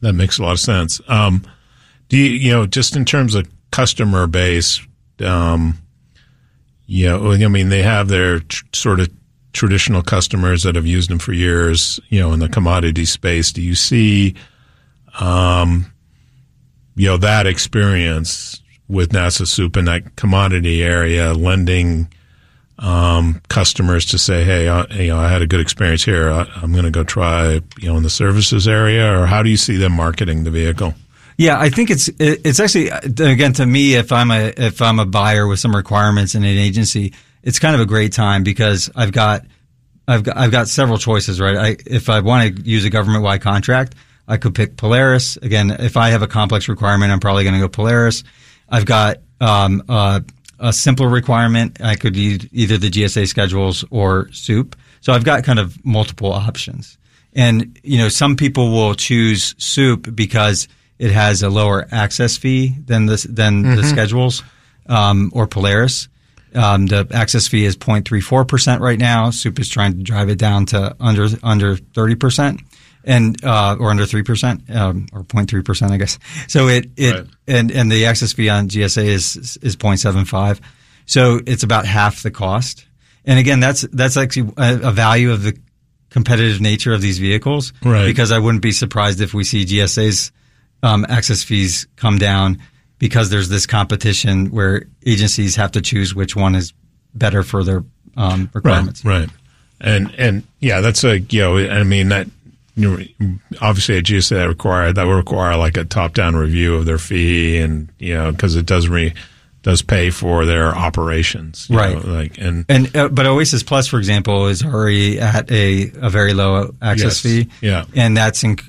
That makes a lot of sense. Do you, just in terms of customer base, I mean, they have their sort of traditional customers that have used them for years, in the commodity space. Do you see, that experience with NASA Soup in that commodity area lending customers to say, hey, I had a good experience here. I'm going to go try, in the services area? Or how do you see them marketing the vehicle? Yeah, I think it's actually, again, to me, if I'm a buyer with some requirements in an agency, it's kind of a great time because I've got several choices, right? If I want to use a government-wide contract, I could pick Polaris. Again, if I have a complex requirement, I'm probably going to go Polaris. I've got a simpler requirement. I could use either the GSA schedules or Soup. So I've got kind of multiple options. And, some people will choose Soup because it has a lower access fee than the schedules or Polaris. The access fee is 0.34% right now. Soup is trying to drive it down to under 30%. And or under 3%, or 0.3%, I guess. So right. and the access fee on GSA is 0.75. So it's about half the cost. And again, that's actually a value of the competitive nature of these vehicles. Right. Because I wouldn't be surprised if we see GSA's access fees come down because there's this competition where agencies have to choose which one is better for their requirements. Right. And yeah, that's I mean that. Obviously a GSA that would require like a top-down review of their fee, and because it does pay for their operations, right? But Oasis Plus, for example, is already at a very low access fee, and that's and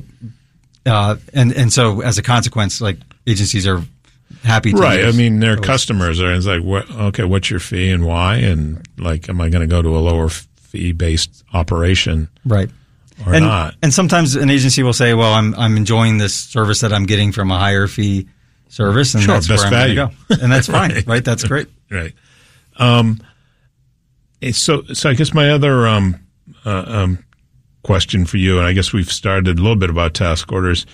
so as a consequence, like agencies are happy to right. I mean, their customers are. It's like, what's your fee and why, and like, am I going to go to a lower fee-based operation, right? Or not. And sometimes an agency will say, well, I'm enjoying this service that I'm getting from a higher fee service, and that's where I'm going to go. And that's fine, right? That's great. Right. So I guess my other question for you, and I guess we've started a little bit about task orders.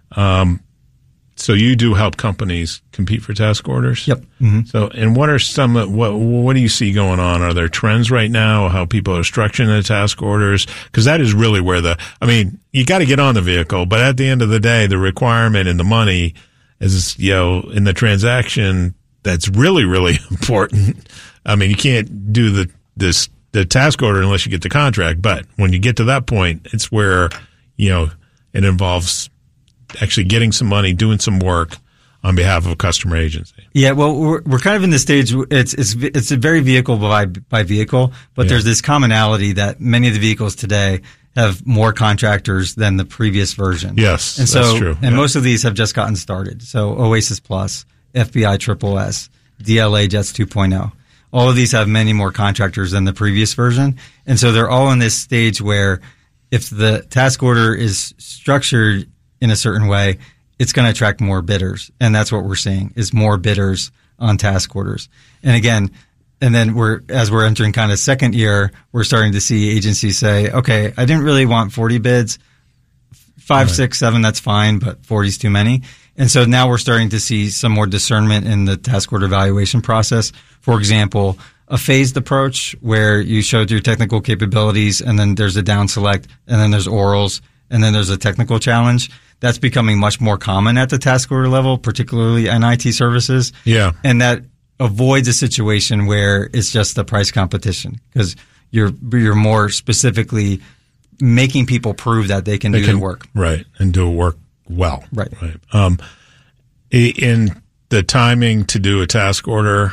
So you do help companies compete for task orders? Yep. Mm-hmm. So, and what are what do you see going on? Are there trends right now, how people are structuring the task orders? Because that is really where you got to get on the vehicle, but at the end of the day, the requirement and the money is, in the transaction, that's really, really important. I mean, you can't do the task order unless you get the contract, but when you get to that point, it's where, it involves actually getting some money, doing some work on behalf of a customer agency. Yeah, well, we're kind of in the stage. It's a very vehicle by vehicle, but there's this commonality that many of the vehicles today have more contractors than the previous version. Yes, and that's true. And most of these have just gotten started. So Oasis Plus, FBI SSS, DLA Jets 2.0. All of these have many more contractors than the previous version, and so they're all in this stage where if the task order is structured in a certain way, it's going to attract more bidders. And that's what we're seeing is more bidders on task orders. And again, then as we're entering kind of second year, we're starting to see agencies say, okay, I didn't really want 40 bids, 5, 6, 7, that's fine, but 40 is too many. And so now we're starting to see some more discernment in the task order evaluation process. For example, a phased approach where you showed your technical capabilities and then there's a down select and then there's orals and then there's a technical challenge. That's becoming much more common at the task order level, particularly in IT services. Yeah. And that avoids a situation where it's just a price competition because you're more specifically making people prove that they can do the work. Right. And do work well. Right. In the timing to do a task order,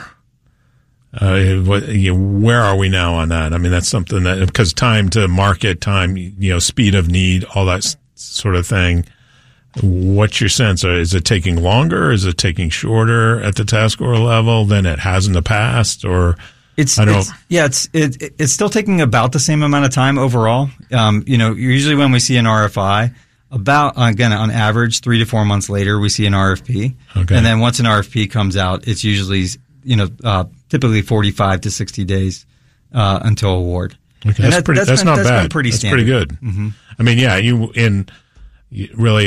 where are we now on that? I mean, that's something that, because time to market, speed of need, all that sort of thing. What's your sense? Is it taking longer? Is it taking shorter at the task order level than it has in the past? Or it's still taking about the same amount of time overall. Usually when we see an RFI, about again on average 3 to 4 months later we see an RFP, and then once an RFP comes out, it's usually typically 45 to 60 days until award. Okay, that's not bad. Been pretty that's standard. Pretty good. Mm-hmm. I mean, really.